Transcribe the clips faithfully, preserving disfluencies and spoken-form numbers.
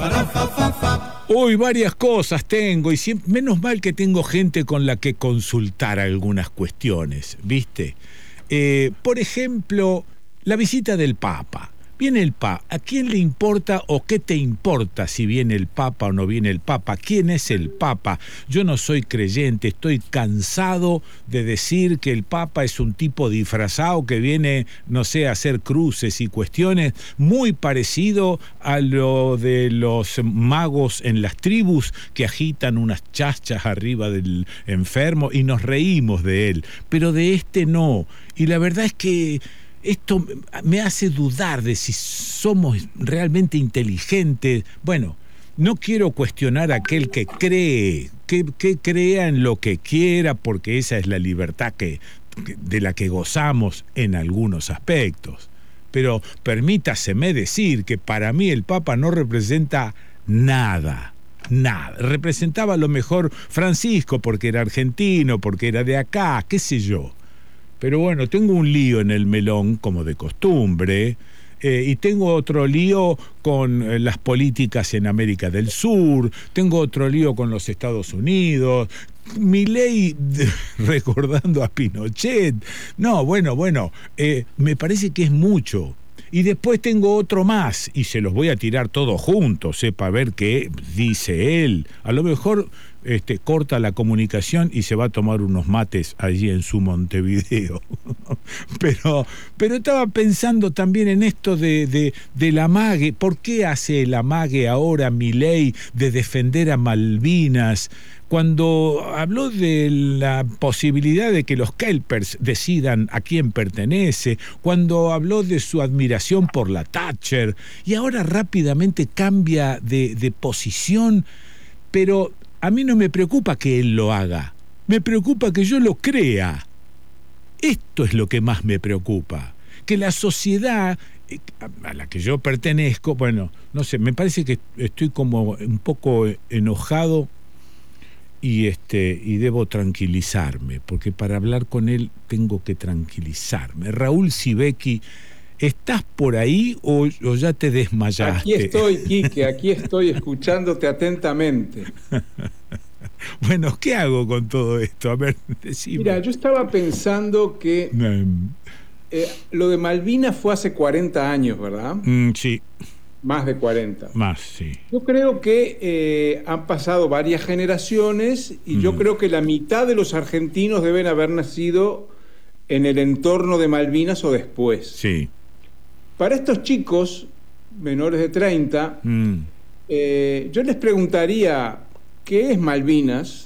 Hoy varias cosas tengo y siempre, menos mal que tengo gente con la que consultar algunas cuestiones, ¿viste? Eh, por ejemplo, la visita del Papa. Viene el Papa. ¿A quién le importa o qué te importa si viene el Papa o no viene el Papa? ¿Quién es el Papa? Yo no soy creyente, estoy cansado de decir que el Papa es un tipo disfrazado que viene, no sé, a hacer cruces y cuestiones, muy parecido a lo de los magos en las tribus que agitan unas chachas arriba del enfermo y nos reímos de él, pero de este no. Y la verdad es que esto me hace dudar de si somos realmente inteligentes. Bueno, no quiero cuestionar a aquel que cree, que, que crea en lo que quiera, porque esa es la libertad que, de la que gozamos en algunos aspectos. Pero permítaseme decir que para mí el Papa no representa nada. Nada. Representaba a lo mejor Francisco porque era argentino, porque era de acá, qué sé yo. Pero bueno, tengo un lío en el melón, como de costumbre, eh, y tengo otro lío con eh, las políticas en América del Sur, tengo otro lío con los Estados Unidos, Milei recordando a Pinochet. No, bueno, bueno, eh, me parece que es mucho. Y después tengo otro más, y se los voy a tirar todos juntos, sepa ver qué dice él. A lo mejor este, corta la comunicación y se va a tomar unos mates allí en su Montevideo. pero, pero estaba pensando también en esto de, de, del amague. ¿Por qué hace el amague ahora Milei de defender a Malvinas? Cuando habló de la posibilidad de que los kelpers decidan a quién pertenece, cuando habló de su admiración por la Thatcher, y ahora rápidamente cambia de, de posición, pero a mí no me preocupa que él lo haga, me preocupa que yo lo crea. Esto es lo que más me preocupa, que la sociedad a la que yo pertenezco, bueno, no sé, me parece que estoy como un poco enojado. Y este y debo tranquilizarme, porque para hablar con él tengo que tranquilizarme. Raúl Sibeki, ¿estás por ahí o, o ya te desmayaste? Aquí estoy, Quique, aquí estoy escuchándote atentamente. Bueno, ¿qué hago con todo esto? A ver, decime. Mira, yo estaba pensando que eh, lo de Malvinas fue hace cuarenta años, ¿verdad? Mm, sí. Más de cuarenta. Más, sí. Yo creo que eh, han pasado varias generaciones y mm. yo creo que la mitad de los argentinos deben haber nacido en el entorno de Malvinas o después. Sí. Para estos chicos menores de treinta, mm. eh, yo les preguntaría qué es Malvinas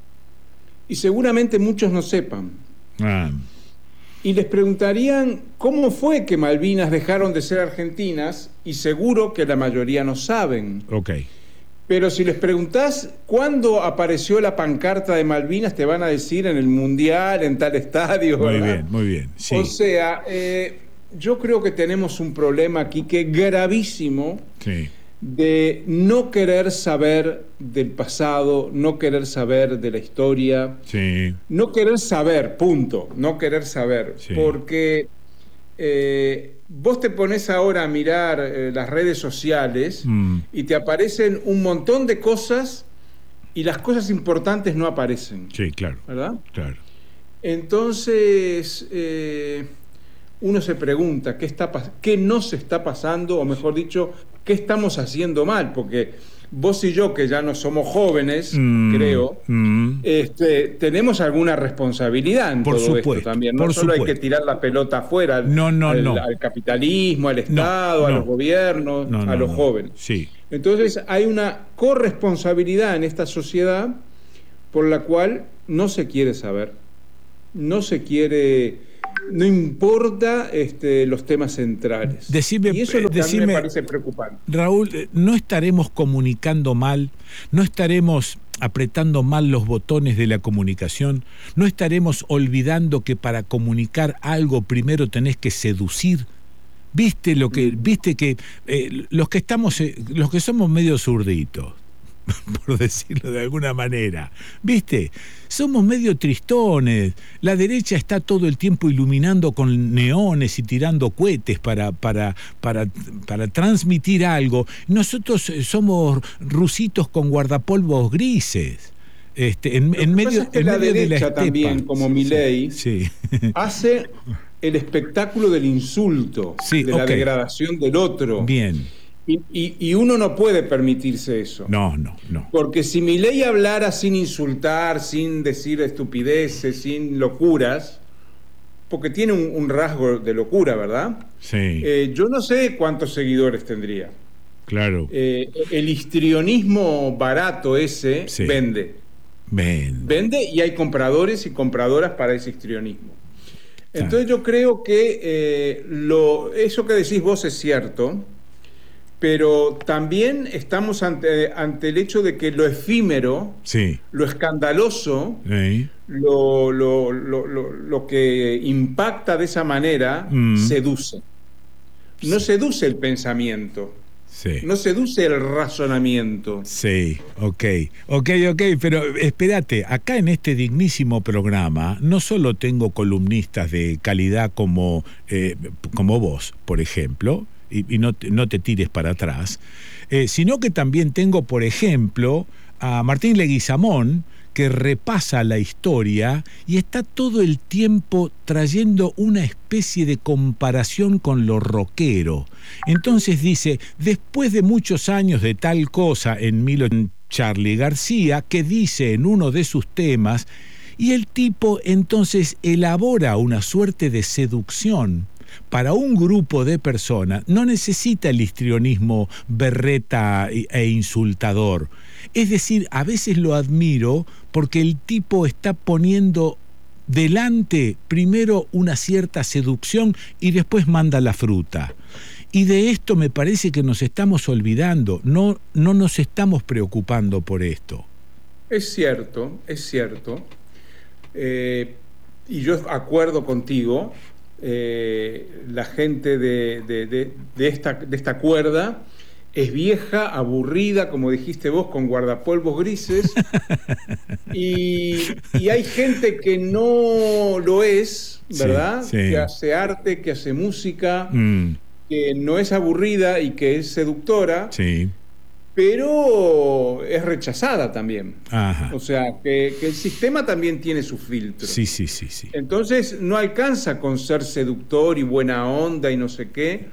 y seguramente muchos no sepan. Ah. Y les preguntarían cómo fue que Malvinas dejaron de ser argentinas y seguro que la mayoría no saben. Ok. Pero si les preguntás cuándo apareció la pancarta de Malvinas, te van a decir en el Mundial, en tal estadio. Muy ¿verdad? bien, muy bien. Sí. O sea, eh, yo creo que tenemos un problema aquí que es gravísimo. Sí. De no querer saber del pasado, no querer saber de la historia, sí. no querer saber, punto, no querer saber, sí. porque eh, vos te pones ahora a mirar eh, las redes sociales mm. y te aparecen un montón de cosas y las cosas importantes no aparecen. Sí, claro. ¿Verdad? Claro. Entonces, eh, uno se pregunta qué está, qué no se está pasando, o mejor dicho, qué estamos haciendo mal, porque vos y yo, que ya no somos jóvenes, mm, creo, mm. Este, tenemos alguna responsabilidad en por todo supuesto, esto también. No por solo supuesto. hay que tirar la pelota afuera al, no, no, al, no. al capitalismo, al Estado, no, a no. los gobiernos, no, no, a los no. jóvenes. Sí. Entonces hay una corresponsabilidad en esta sociedad por la cual no se quiere saber, no se quiere... No importa este, los temas centrales. Decime, y eso es lo que decime, a mí me parece preocupante. Raúl, ¿no estaremos comunicando mal? ¿No estaremos apretando mal los botones de la comunicación? ¿No estaremos olvidando que para comunicar algo primero tenés que seducir? ¿Viste lo que, viste que eh, los que estamos, eh, los que somos medio zurditos, por decirlo de alguna manera. ¿Viste? Somos medio tristones. La derecha está todo el tiempo iluminando con neones y tirando cohetes para, para, para, para transmitir algo. Nosotros somos rusitos con guardapolvos grises. Este, en, en medio, es que en la medio derecha de la también, estepa. como Milei, sí, sí. hace el espectáculo del insulto, Sí, de la okay. degradación del otro. Bien. Y, y, y uno no puede permitirse eso. No, no, no. Porque si Milei hablara sin insultar, sin decir estupideces, sin locuras, porque tiene un, un rasgo de locura, ¿verdad? Sí. Eh, yo no sé cuántos seguidores tendría. Claro. Eh, el histrionismo barato ese Sí. vende. Vende. Vende y hay compradores y compradoras para ese histrionismo. Entonces yo creo que eh, lo, eso que decís vos es cierto, pero también estamos ante, ante el hecho de que lo efímero, sí. lo escandaloso, Sí. lo, lo, lo, lo, lo que impacta de esa manera, mm. seduce. No Sí. seduce el pensamiento. Sí. No seduce el razonamiento. Sí, ok, ok, ok, pero espérate, acá en este dignísimo programa no solo tengo columnistas de calidad como, eh, como vos, por ejemplo, y, y no, te, no te tires para atrás, eh, sino que también tengo, por ejemplo, a Martín Leguizamón, que repasa la historia y está todo el tiempo trayendo una especie de comparación con lo rockero. Entonces dice, después de muchos años de tal cosa en Milo Charly García, que dice en uno de sus temas, y el tipo entonces elabora una suerte de seducción. Para un grupo de personas no necesita el histrionismo berreta e insultador. Es decir, a veces lo admiro porque el tipo está poniendo delante primero una cierta seducción y después manda la fruta. Y de esto me parece que nos estamos olvidando, no, no nos estamos preocupando por esto. Es cierto, es cierto. Eh, y yo acuerdo contigo. Eh, la gente de, de, de, de, esta, de esta cuerda es vieja, aburrida, como dijiste vos, con guardapolvos grises, y, y hay gente que no lo es, ¿verdad? Sí, sí. Que hace arte, que hace música, mm. que no es aburrida y que es seductora, sí. pero es rechazada también. Ajá. O sea, que, que el sistema también tiene sus filtros. Sí, sí, sí, sí. Entonces no alcanza con ser seductor y buena onda y no sé qué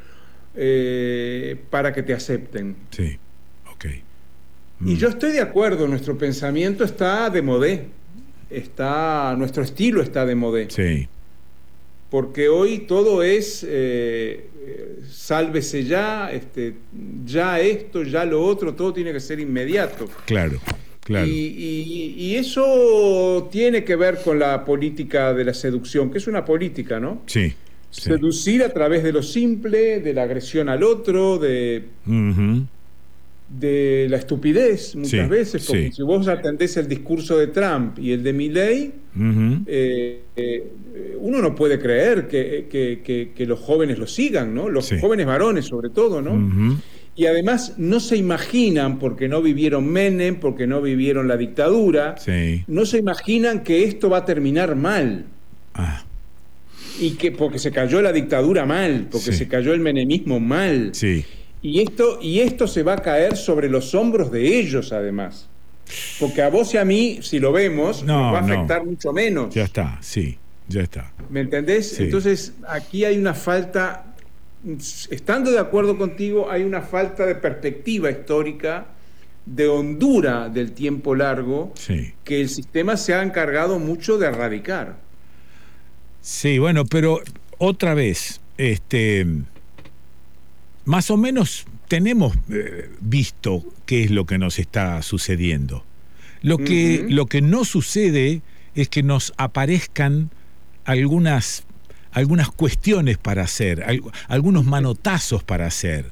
eh, para que te acepten. Sí, ok. Mm. Y yo estoy de acuerdo, nuestro pensamiento está de modé, está, nuestro estilo está de modé. Sí. Porque hoy todo es eh, sálvese ya, este, ya esto, ya lo otro, todo tiene que ser inmediato. Claro, claro. Y, y, y eso tiene que ver con la política de la seducción, que es una política, ¿no? Sí. sí. Seducir a través de lo simple, de la agresión al otro, de, uh-huh. de la estupidez, muchas sí, veces, porque sí. si vos atendés el discurso de Trump y el de Milei, uh-huh. eh, eh, uno no puede creer que, que, que, que los jóvenes lo sigan, ¿no? Los sí. jóvenes varones sobre todo, ¿no? Uh-huh. Y además no se imaginan, porque no vivieron Menem, porque no vivieron la dictadura, sí. no se imaginan que esto va a terminar mal. Ah. Y que porque se cayó la dictadura mal, porque sí. se cayó el menemismo mal. Sí. Y esto, y esto se va a caer sobre los hombros de ellos, además. Porque a vos y a mí, si lo vemos, no, nos va a no. afectar mucho menos. Ya está, sí, ya está. ¿Me entendés? Sí. Entonces, aquí hay una falta, estando de acuerdo contigo, hay una falta de perspectiva histórica, de hondura del tiempo largo, sí. que el sistema se ha encargado mucho de erradicar. Sí, bueno, pero otra vez, este, más o menos tenemos eh, visto qué es lo que nos está sucediendo. Lo que, Uh-huh. lo que no sucede es que nos aparezcan algunas, algunas cuestiones para hacer, al, algunos manotazos para hacer.